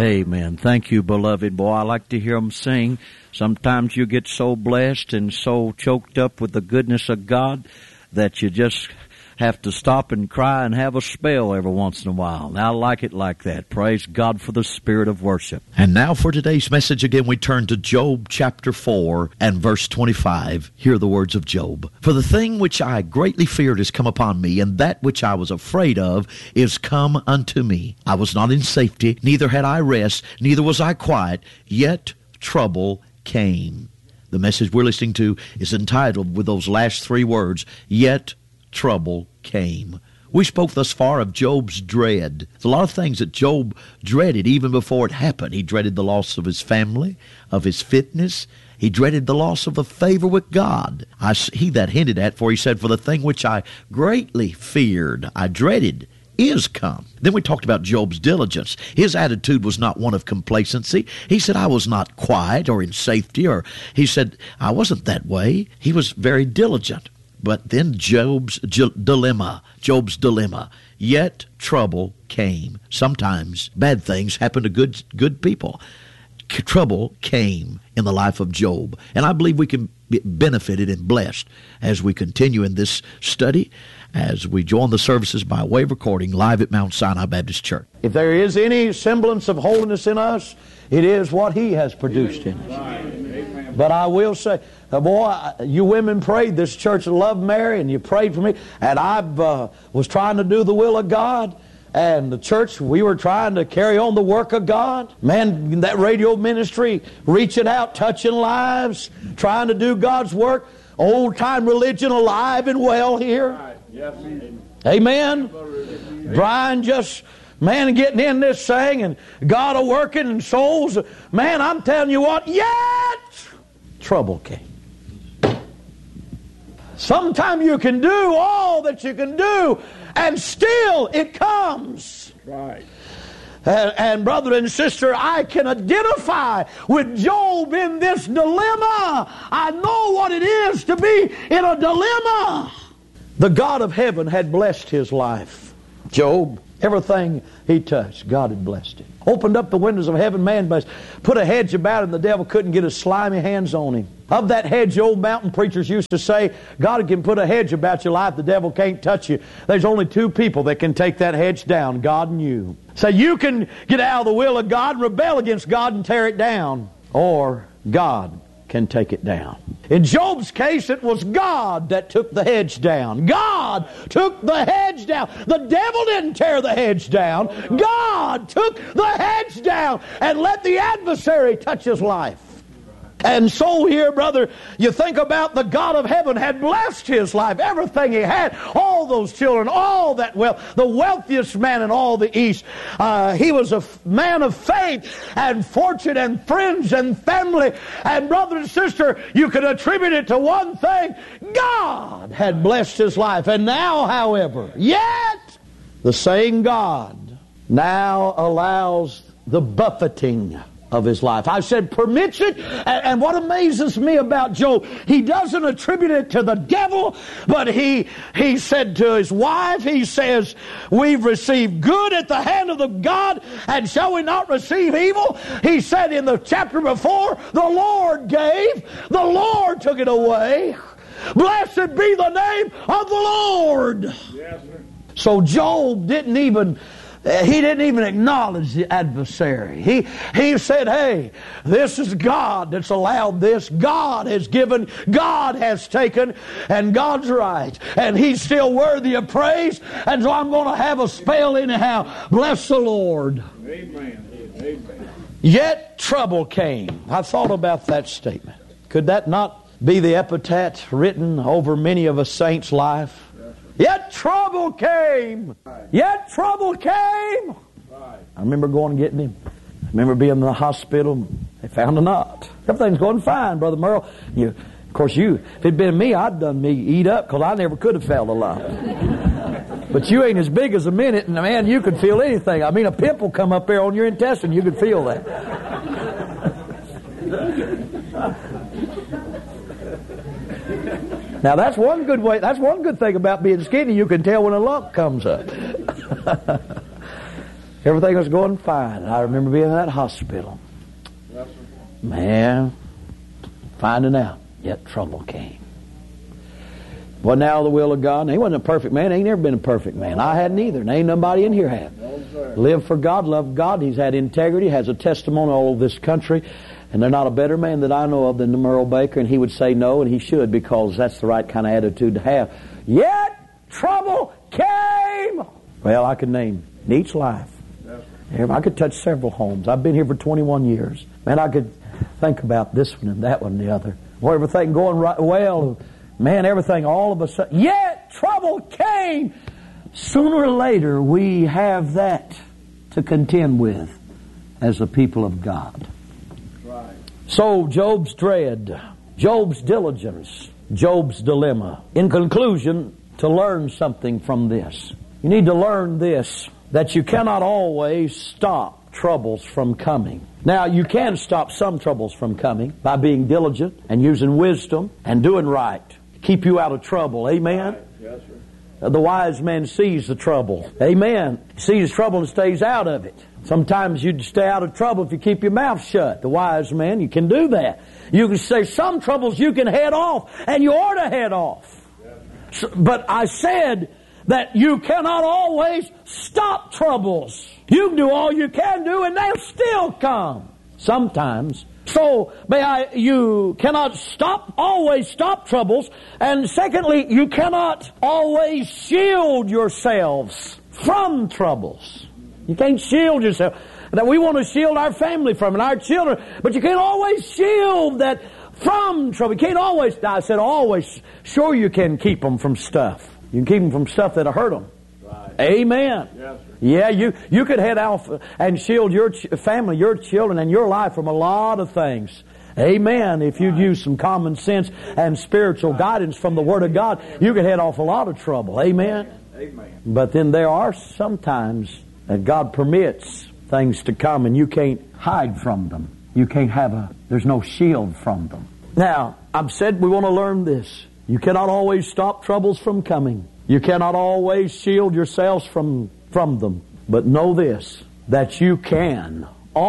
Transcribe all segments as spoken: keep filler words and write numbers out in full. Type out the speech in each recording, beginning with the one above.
Amen. Thank you, beloved. Boy, I like to hear them sing. Sometimes you get so blessed and so choked up with the goodness of God that you just have to stop and cry and have a spell every once in a while. And I like it like that. Praise God for the spirit of worship. And now for today's message again, we turn to Job chapter four and verse twenty-five. Hear the words of Job. For the thing which I greatly feared is come upon me, and that which I was afraid of is come unto me. I was not in safety, neither had I rest, neither was I quiet, yet trouble came. The message we're listening to is entitled with those last three words, yet trouble came. We spoke thus far of Job's dread. There's a lot of things that Job dreaded even before it happened. He dreaded the loss of his family, of his fitness. He dreaded the loss of the favor with God. I, he that hinted at, for he said, for the thing which I greatly feared, I dreaded, is come. Then we talked about Job's diligence. His attitude was not one of complacency. He said, I was not quiet or in safety, or he said, I wasn't that way. He was very diligent. But then Job's j- dilemma, Job's dilemma, yet trouble came. Sometimes bad things happen to good good people. C- trouble came in the life of Job. And I believe we can be benefited and blessed as we continue in this study, as we join the services by way of recording live at Mount Sinai Baptist Church. If there is any semblance of holiness in us, it is what He has produced in us. But I will say, uh, boy, you women prayed, this church loved Mary, and you prayed for me, and I uh, was trying to do the will of God, and the church, we were trying to carry on the work of God. Man, that radio ministry, reaching out, touching lives, trying to do God's work. Old-time religion alive and well here. Yes. Amen. Brian just... Man, getting in this thing and God a working and souls. Man, I'm telling you what, yet trouble came. Sometimes you can do all that you can do and still it comes. Right. And, and brother and sister, I can identify with Job in this dilemma. I know what it is to be in a dilemma. The God of heaven had blessed his life. Job, everything he touched, God had blessed him. Opened up the windows of heaven, man, put a hedge about him, the devil couldn't get his slimy hands on him. Of that hedge, old mountain preachers used to say, God can put a hedge about your life, the devil can't touch you. There's only two people that can take that hedge down, God and you. So you can get out of the will of God, rebel against God and tear it down, or God can take it down. In Job's case, it was God that took the hedge down. God took the hedge down. The devil didn't tear the hedge down. God took the hedge down and let the adversary touch his life. And so here, brother, you think about the God of heaven had blessed his life, everything he had, all those children, all that wealth, the wealthiest man in all the East. Uh, he was a f- man of faith and fortune and friends and family. And brother and sister, you could attribute it to one thing. God had blessed his life. And now, however, yet the same God now allows the buffeting of his life. I said permits it, and what amazes me about Job, he doesn't attribute it to the devil, but he he said to his wife, he says, we've received good at the hand of the God, and shall we not receive evil? He said in the chapter before, the Lord gave, the Lord took it away. Blessed be the name of the Lord. Yes, sir. So Job didn't even He didn't even acknowledge the adversary. He, he said, hey, this is God that's allowed this. God has given, God has taken, and God's right. And He's still worthy of praise, and so I'm going to have a spell anyhow. Bless the Lord. Amen. Amen. Yet trouble came. I thought about that statement. Could that not be the epitaph written over many of a saint's life? Yet trouble came. Yet trouble came. I remember going and getting him. I remember being in the hospital. They found a knot. Everything's going fine, Brother Merle. You, of course, you, if it'd been me, I'd done me eat up because I never could have felt a lot. But you ain't as big as a minute, and man, you could feel anything. I mean, a pimple come up there on your intestine, you could feel that. Now that's one good way. That's one good thing about being skinny. You can tell when a lump comes up. Everything was going fine. I remember being in that hospital. Man, finding out, yet trouble came. Well, now the will of God. And he wasn't a perfect man. He ain't never been a perfect man. I hadn't either. And ain't nobody in here had. Lived for God, loved God. He's had integrity, has a testimony all over this country. And there's not a better man that I know of than Merle Baker. And he would say no, and he should, because that's the right kind of attitude to have. Yet trouble came. Well, I could name each life. I could touch several homes. I've been here for twenty-one years. Man, I could think about this one and that one and the other. Well, everything going right well. Man, everything all of a sudden. Yet trouble came. Sooner or later, we have that to contend with as the people of God. Right. So, Job's dread, Job's diligence, Job's dilemma. In conclusion, to learn something from this. You need to learn this, that you cannot always stop troubles from coming. Now, you can stop some troubles from coming by being diligent and using wisdom and doing right. Keep you out of trouble. Amen? Yes, sir. The wise man sees the trouble. Amen. Sees trouble and stays out of it. Sometimes you'd stay out of trouble if you keep your mouth shut. The wise man, you can do that. You can say some troubles you can head off, and you ought to head off. Yes, so, but I said that you cannot always stop troubles. You can do all you can do, and they'll still come. Sometimes. So, may I, you cannot stop, always stop troubles. And secondly, you cannot always shield yourselves from troubles. You can't shield yourself. That we want to shield our family from and our children. But you can't always shield that from trouble. You can't always, I said always, sure you can keep them from stuff. You can keep them from stuff that'll hurt them. Right. Amen. Yes, sir. Yeah, you, you could head off and shield your ch- family, your children, and your life from a lot of things. Amen. If you'd use some common sense and spiritual guidance from the Word of God, you could head off a lot of trouble. Amen. Amen. But then there are sometimes that God permits things to come and you can't hide from them. You can't have a, there's no shield from them. Now, I've said we want to learn this. You cannot always stop troubles from coming. You cannot always shield yourselves from, from them. But know this, that you can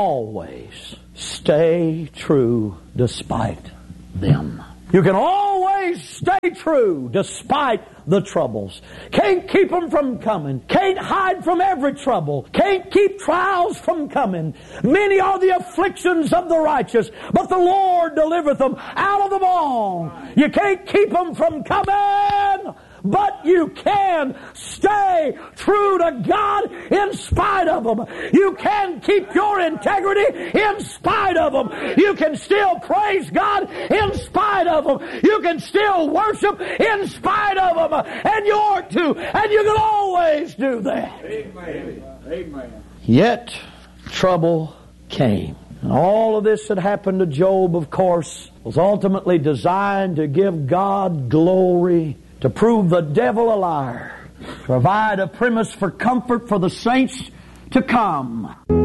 always stay true despite them. You can always stay true despite the troubles. Can't keep them from coming. Can't hide from every trouble. Can't keep trials from coming. Many are the afflictions of the righteous, but the Lord delivereth them out of them all. You can't keep them from coming, but you can stay true to God in spite of them. You can keep your integrity in spite of them. You can still praise God in spite of them. You can still worship in spite of them. And you ought to. And you can always do that. Amen. Amen. Yet trouble came. And all of this that happened to Job, of course, was ultimately designed to give God glory, to prove the devil a liar, provide a premise for comfort for the saints to come.